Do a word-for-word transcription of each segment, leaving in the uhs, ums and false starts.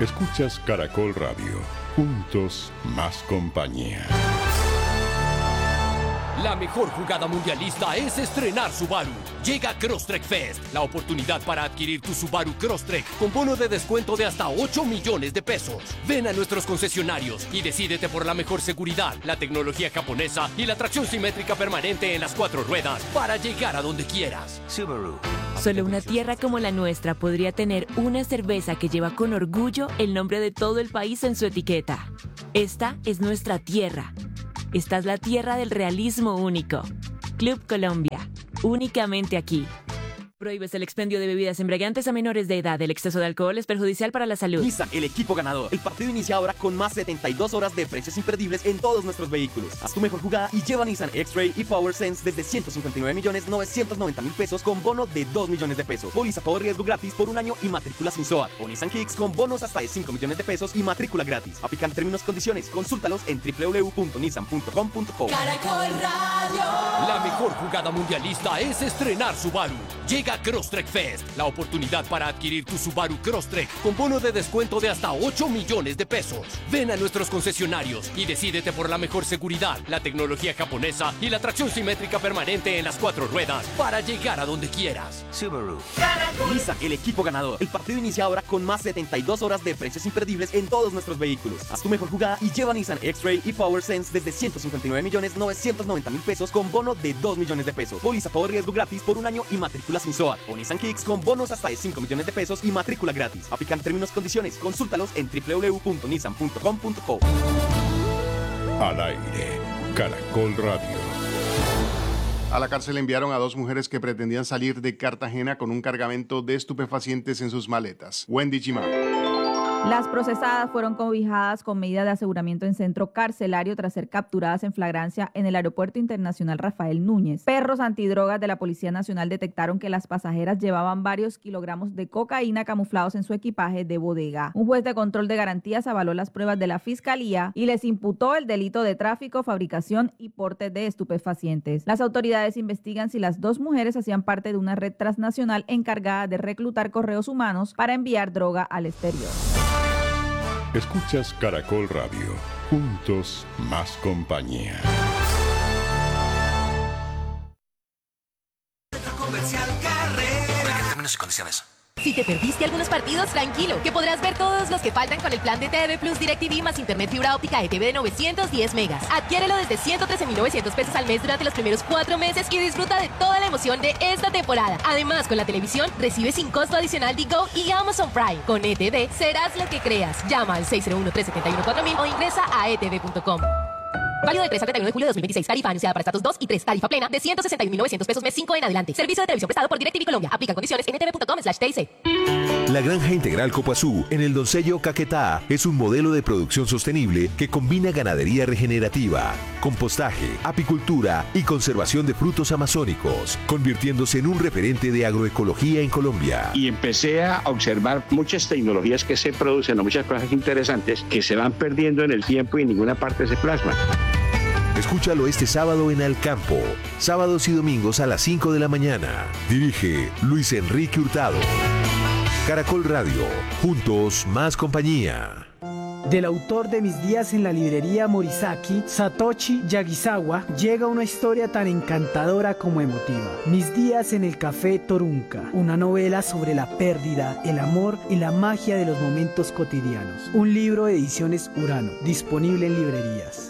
Escuchas Caracol Radio. Juntos, más compañía. La mejor jugada mundialista es estrenar Subaru. Llega Crosstrek Fest, la oportunidad para adquirir tu Subaru Crosstrek con bono de descuento de hasta ocho millones de pesos. Ven a nuestros concesionarios y decídete por la mejor seguridad, la tecnología japonesa y la tracción simétrica permanente en las cuatro ruedas para llegar a donde quieras. Subaru. Solo una tierra como la nuestra podría tener una cerveza que lleva con orgullo el nombre de todo el país en su etiqueta. Esta es nuestra tierra. Esta es la tierra del realismo único. Club Colombia. Únicamente aquí. Prohíbes el expendio de bebidas embriagantes a menores de edad. El exceso de alcohol es perjudicial para la salud. Nissan, el equipo ganador. El partido inicia ahora con más setenta y dos horas de precios imperdibles en todos nuestros vehículos. Haz tu mejor jugada y lleva Nissan X-Ray y Power Sense desde ciento cincuenta y nueve millones novecientos noventa mil pesos con bono de dos millones de pesos. Póliza todo riesgo gratis por un año y matrícula sin S O A T. O Nissan Kicks con bonos hasta de cinco millones de pesos y matrícula gratis. Aplican términos y condiciones. Consúltalos en doble u doble u doble u punto nissan punto com punto co. Caracol Radio. La mejor jugada mundialista es estrenar Subaru. Llega Crosstrek Fest, la oportunidad para adquirir tu Subaru Crosstrek con bono de descuento de hasta ocho millones de pesos. Ven a nuestros concesionarios y decídete por la mejor seguridad, la tecnología japonesa y la tracción simétrica permanente en las cuatro ruedas para llegar a donde quieras. Subaru. Nissan, el equipo ganador. El partido inicia ahora con más setenta y dos horas de precios imperdibles en todos nuestros vehículos. Haz tu mejor jugada y lleva Nissan X-Ray y Power Sense desde ciento cincuenta y nueve millones novecientos noventa mil pesos con bono de dos millones de pesos. Póliza todo riesgo gratis por un año y matrícula sin S O A T. O Nissan Kicks con bonos hasta de cinco millones de pesos y matrícula gratis. Aplican términos y condiciones. Consúltalos en doble u doble u doble u punto nissan punto com punto co. Al aire, Caracol Radio. A la cárcel enviaron a dos mujeres que pretendían salir de Cartagena con un cargamento de estupefacientes en sus maletas. Wendy Chimán. Las procesadas fueron cobijadas con medida de aseguramiento en centro carcelario tras ser capturadas en flagrancia en el Aeropuerto Internacional Rafael Núñez. Perros antidrogas de la Policía Nacional detectaron que las pasajeras llevaban varios kilogramos de cocaína camuflados en su equipaje de bodega. Un juez de control de garantías avaló las pruebas de la Fiscalía y les imputó el delito de tráfico, fabricación y porte de estupefacientes. Las autoridades investigan si las dos mujeres hacían parte de una red transnacional encargada de reclutar correos humanos para enviar droga al exterior. Escuchas Caracol Radio. Juntos, más compañía. Comercial Carrera. Términos y condiciones. Si te perdiste algunos partidos, tranquilo, que podrás ver todos los que faltan con el plan de T V Plus DirecTV más internet fibra óptica E T V de novecientos diez megas. Adquiérelo desde ciento trece mil novecientos pesos al mes durante los primeros cuatro meses y disfruta de toda la emoción de esta temporada. Además, con la televisión, recibe sin costo adicional Digo y Amazon Prime. Con E T V, serás lo que creas. Llama al seis cero uno, tres siete uno, cuatro mil o ingresa a e t v punto com. Válido del tres al treinta y uno de julio de dos mil veintiséis. Tarifa anunciada para estatus dos y tres. Tarifa plena de ciento sesenta y un mil novecientos pesos mes cinco en adelante. Servicio de televisión prestado por DirecTV Colombia. Aplican condiciones en e t v punto com slash t i c. La Granja Integral Copoazú, en el Doncello Caquetá, es un modelo de producción sostenible que combina ganadería regenerativa, compostaje, apicultura y conservación de frutos amazónicos, convirtiéndose en un referente de agroecología en Colombia. Y empecé a observar muchas tecnologías que se producen, o muchas cosas interesantes que se van perdiendo en el tiempo y en ninguna parte se plasman. Escúchalo este sábado en Al Campo, sábados y domingos a las cinco de la mañana. Dirige Luis Enrique Hurtado. Caracol Radio, juntos más compañía. Del autor de Mis días en la librería Morisaki, Satoshi Yagisawa, llega una historia tan encantadora como emotiva. Mis días en el café Torunca, una novela sobre la pérdida, el amor y la magia de los momentos cotidianos. Un libro de ediciones Urano, disponible en librerías.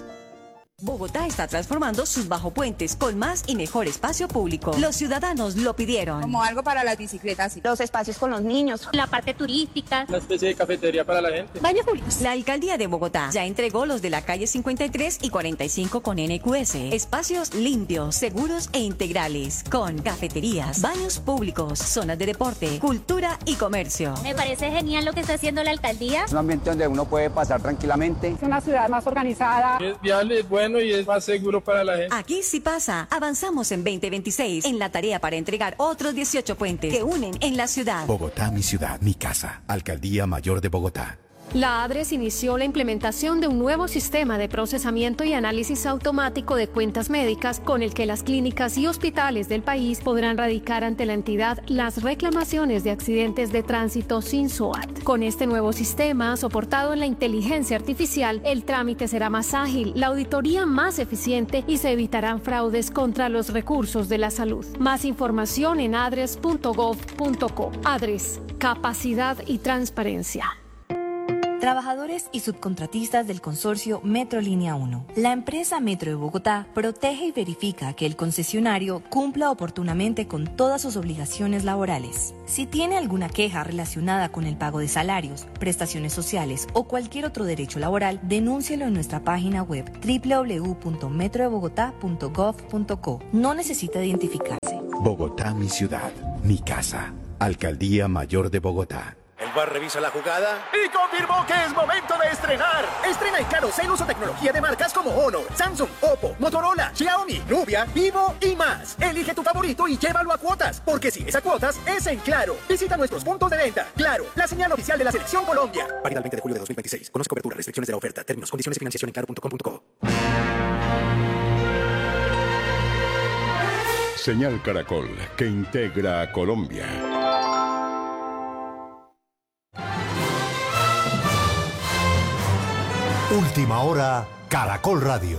Bogotá está transformando sus bajopuentes con más y mejor espacio público. Los ciudadanos lo pidieron. Como algo para las bicicletas, los espacios con los niños, la parte turística, una especie de cafetería para la gente. Baños públicos. La alcaldía de Bogotá ya entregó los de la calle cincuenta y tres y cuarenta y cinco con N Q S. Espacios limpios, seguros e integrales, con cafeterías, baños públicos, zonas de deporte, cultura y comercio. Me parece genial lo que está haciendo la alcaldía. Es un ambiente donde uno puede pasar tranquilamente. Es una ciudad más organizada. Es viable, es bueno y es más seguro para la gente. Aquí sí pasa. Avanzamos en veinte veintiséis en la tarea para entregar otros dieciocho puentes que unen en la ciudad. Bogotá, mi ciudad, mi casa. Alcaldía Mayor de Bogotá. La ADRES inició la implementación de un nuevo sistema de procesamiento y análisis automático de cuentas médicas con el que las clínicas y hospitales del país podrán radicar ante la entidad las reclamaciones de accidentes de tránsito sin S O A T. Con este nuevo sistema, soportado en la inteligencia artificial, el trámite será más ágil, la auditoría más eficiente y se evitarán fraudes contra los recursos de la salud. Más información en adres punto gov punto co. ADRES, capacidad y transparencia. Trabajadores y subcontratistas del consorcio Metro Línea uno. La empresa Metro de Bogotá protege y verifica que el concesionario cumpla oportunamente con todas sus obligaciones laborales. Si tiene alguna queja relacionada con el pago de salarios, prestaciones sociales o cualquier otro derecho laboral, denúncielo en nuestra página web doble u doble u doble u punto metro de bogotá punto gov punto co. No necesita identificarse. Bogotá, mi ciudad, mi casa. Alcaldía Mayor de Bogotá. El V A R revisa la jugada y confirmó que es momento de estrenar. Estrena en Claro Cel uso tecnología de marcas como Honor, Samsung, Oppo, Motorola, Xiaomi, Nubia, Vivo y más. Elige tu favorito y llévalo a cuotas, porque si es a cuotas, es en Claro. Visita nuestros puntos de venta. Claro, la señal oficial de la Selección Colombia. Válido al veinte de julio de dos mil veintiséis. Conozca cobertura, restricciones de la oferta, términos, condiciones y financiación en claro punto com punto co. Señal Caracol, que integra a Colombia. Última hora, Caracol Radio.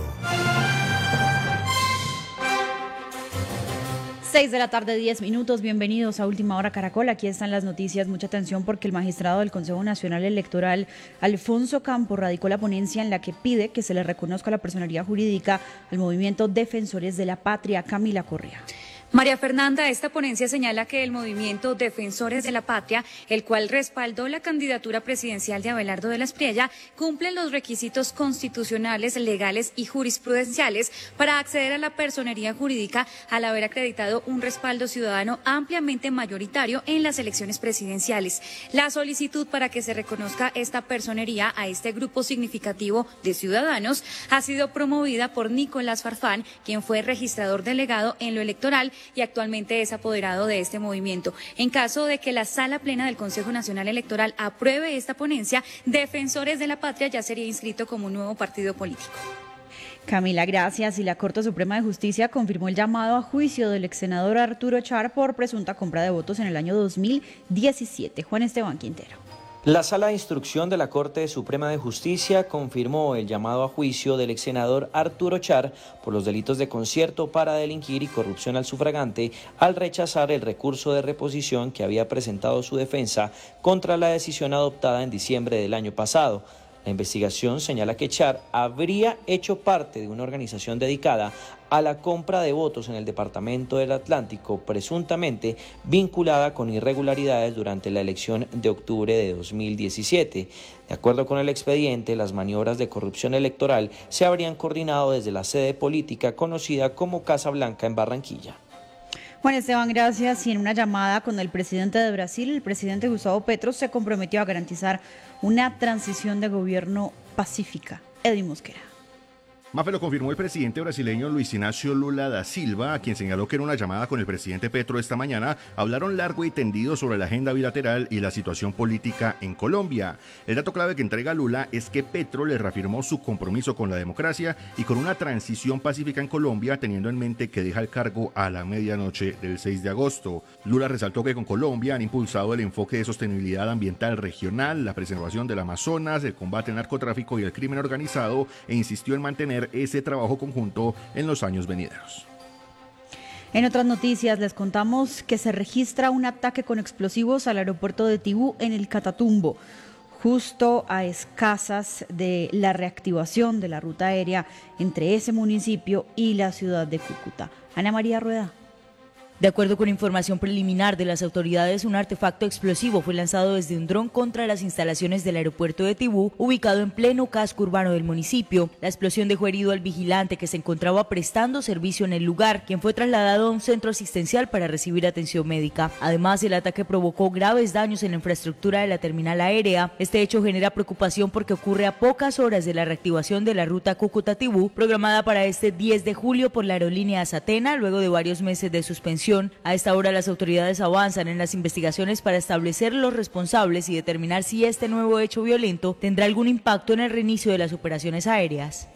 seis de la tarde, diez minutos. Bienvenidos a Última Hora Caracol. Aquí están las noticias. Mucha atención porque el magistrado del Consejo Nacional Electoral, Alfonso Campos, radicó la ponencia en la que pide que se le reconozca la personería jurídica al movimiento Defensores de la Patria. Camila Correa. María Fernanda, esta ponencia señala que el movimiento Defensores de la Patria, el cual respaldó la candidatura presidencial de Abelardo de la Espriella, cumple los requisitos constitucionales, legales y jurisprudenciales para acceder a la personería jurídica al haber acreditado un respaldo ciudadano ampliamente mayoritario en las elecciones presidenciales. La solicitud para que se reconozca esta personería a este grupo significativo de ciudadanos ha sido promovida por Nicolás Farfán, quien fue registrador delegado en lo electoral y actualmente es apoderado de este movimiento. En caso de que la Sala Plena del Consejo Nacional Electoral apruebe esta ponencia, Defensores de la Patria ya sería inscrito como un nuevo partido político. Camila, gracias. Y la Corte Suprema de Justicia confirmó el llamado a juicio del ex senador Arturo Char por presunta compra de votos en el año dos mil diecisiete. Juan Esteban Quintero. La Sala de Instrucción de la Corte Suprema de Justicia confirmó el llamado a juicio del ex senador Arturo Char por los delitos de concierto para delinquir y corrupción al sufragante al rechazar el recurso de reposición que había presentado su defensa contra la decisión adoptada en diciembre del año pasado. La investigación señala que Char habría hecho parte de una organización dedicada a la compra de votos en el departamento del Atlántico, presuntamente vinculada con irregularidades durante la elección de octubre de dos mil diecisiete. De acuerdo con el expediente, las maniobras de corrupción electoral se habrían coordinado desde la sede política conocida como Casa Blanca en Barranquilla. Juan Esteban, gracias. Y en una llamada con el presidente de Brasil, el presidente Gustavo Petro se comprometió a garantizar una transición de gobierno pacífica. Edwin Mosquera. Mafe, lo confirmó el presidente brasileño Luis Inácio Lula da Silva, a quien señaló que en una llamada con el presidente Petro esta mañana hablaron largo y tendido sobre la agenda bilateral y la situación política en Colombia. El dato clave que entrega Lula es que Petro le reafirmó su compromiso con la democracia y con una transición pacífica en Colombia, teniendo en mente que deja el cargo a la medianoche del seis de agosto. Lula resaltó que con Colombia han impulsado el enfoque de sostenibilidad ambiental regional, la preservación del Amazonas, el combate al narcotráfico y el crimen organizado, e insistió en mantener ese trabajo conjunto en los años venideros. En otras noticias les contamos que se registra un ataque con explosivos al aeropuerto de Tibú en el Catatumbo, justo a escasas de la reactivación de la ruta aérea entre ese municipio y la ciudad de Cúcuta. Ana María Rueda. De acuerdo con información preliminar de las autoridades, un artefacto explosivo fue lanzado desde un dron contra las instalaciones del aeropuerto de Tibú, ubicado en pleno casco urbano del municipio. La explosión dejó herido al vigilante que se encontraba prestando servicio en el lugar, quien fue trasladado a un centro asistencial para recibir atención médica. Además, el ataque provocó graves daños en la infraestructura de la terminal aérea. Este hecho genera preocupación porque ocurre a pocas horas de la reactivación de la ruta Cúcuta-Tibú, programada para este diez de julio por la aerolínea Azatena, luego de varios meses de suspensión detención. A esta hora las autoridades avanzan en las investigaciones para establecer los responsables y determinar si este nuevo hecho violento tendrá algún impacto en el reinicio de las operaciones aéreas.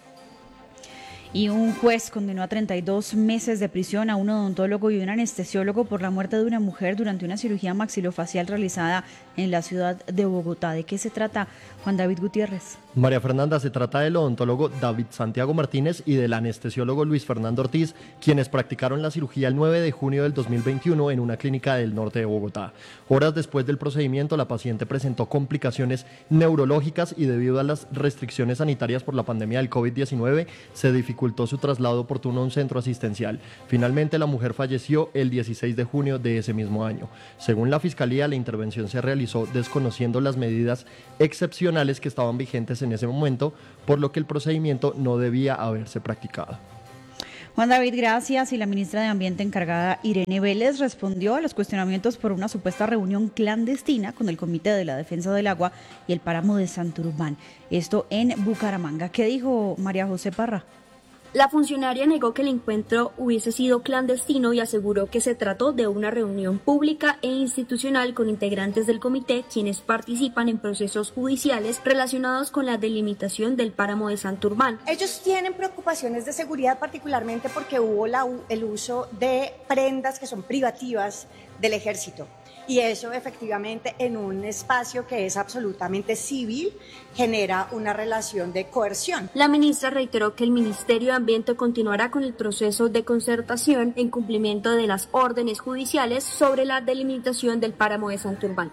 Y un juez condenó a treinta y dos meses de prisión a un odontólogo y un anestesiólogo por la muerte de una mujer durante una cirugía maxilofacial realizada en la ciudad de Bogotá. ¿De qué se trata, Juan David Gutiérrez? María Fernanda, se trata del odontólogo David Santiago Martínez y del anestesiólogo Luis Fernando Ortiz, quienes practicaron la cirugía el nueve de junio del dos mil veintiuno en una clínica del norte de Bogotá. Horas después del procedimiento, la paciente presentó complicaciones neurológicas y debido a las restricciones sanitarias por la pandemia del COVID diecinueve, se dificultó su traslado oportuno a un centro asistencial. Finalmente, la mujer falleció el dieciséis de junio de ese mismo año. Según la Fiscalía, la intervención se realizó desconociendo las medidas excepcionales que estaban vigentes en ese momento, por lo que el procedimiento no debía haberse practicado. Juan David, gracias. Y la ministra de Ambiente encargada, Irene Vélez, respondió a los cuestionamientos por una supuesta reunión clandestina con el Comité de la Defensa del Agua y el Páramo de Santurbán. Esto en Bucaramanga. ¿Qué dijo María José Parra? La funcionaria negó que el encuentro hubiese sido clandestino y aseguró que se trató de una reunión pública e institucional con integrantes del comité, quienes participan en procesos judiciales relacionados con la delimitación del páramo de Santurbán. Ellos tienen preocupaciones de seguridad, particularmente porque hubo la, el uso de prendas que son privativas del ejército. Y eso efectivamente en un espacio que es absolutamente civil genera una relación de coerción. La ministra reiteró que el Ministerio de Ambiente continuará con el proceso de concertación en cumplimiento de las órdenes judiciales sobre la delimitación del páramo de Santurbán.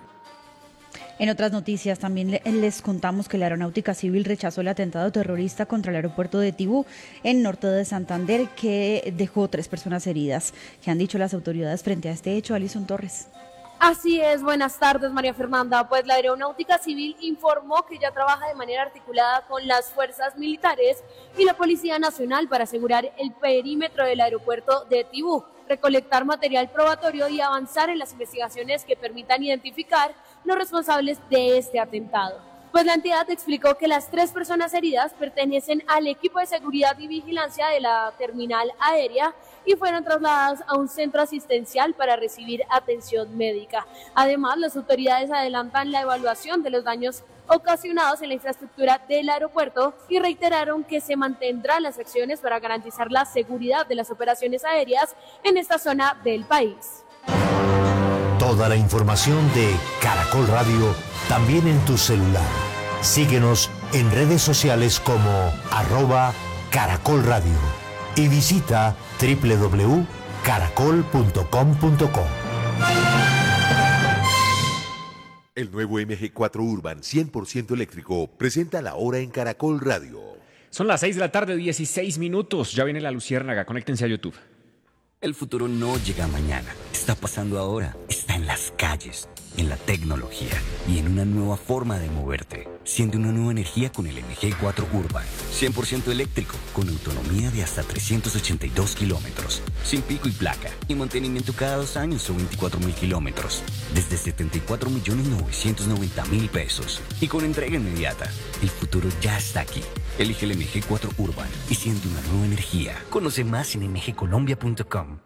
En otras noticias también les contamos que la Aeronáutica Civil rechazó el atentado terrorista contra el aeropuerto de Tibú en norte de Santander, que dejó tres personas heridas. ¿Qué han dicho las autoridades frente a este hecho? Alison Torres. Así es, buenas tardes María Fernanda. Pues la Aeronáutica Civil informó que ya trabaja de manera articulada con las fuerzas militares y la Policía Nacional para asegurar el perímetro del aeropuerto de Tibú, recolectar material probatorio y avanzar en las investigaciones que permitan identificar los responsables de este atentado. Pues la entidad explicó que las tres personas heridas pertenecen al equipo de seguridad y vigilancia de la terminal aérea y fueron trasladadas a un centro asistencial para recibir atención médica. Además, las autoridades adelantan la evaluación de los daños ocasionados en la infraestructura del aeropuerto y reiteraron que se mantendrán las acciones para garantizar la seguridad de las operaciones aéreas en esta zona del país. Toda la información de Caracol Radio también en tu celular. Síguenos en redes sociales como arroba Caracol Radio y visita doble u doble u doble u punto caracol punto com punto co. El nuevo M G cuatro Urban cien por ciento eléctrico presenta la hora en Caracol Radio. Son las seis de la tarde, dieciséis minutos. Ya viene la luciérnaga. Conéctense a YouTube. El futuro no llega mañana, está pasando ahora, está en las calles, en la tecnología y en una nueva forma de moverte. Siente una nueva energía con el M G cuatro Urban, cien por ciento eléctrico, con autonomía de hasta trescientos ochenta y dos kilómetros, sin pico y placa, y mantenimiento cada dos años o veinticuatro mil kilómetros, desde setenta y cuatro millones novecientos noventa mil pesos, y con entrega inmediata. El futuro ya está aquí. Elige el M G cuatro Urban y siente una nueva energía. Conoce más en m g colombia punto com.